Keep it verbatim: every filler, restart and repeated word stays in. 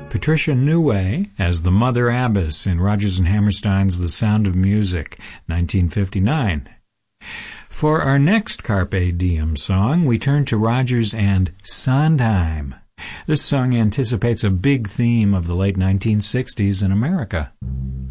Patricia Neway as the Mother Abbess in Rodgers and Hammerstein's The Sound of Music, nineteen fifty-nine. For our next Carpe Diem song, we turn to Rodgers and Sondheim. This song anticipates a big theme of the late nineteen sixties in America.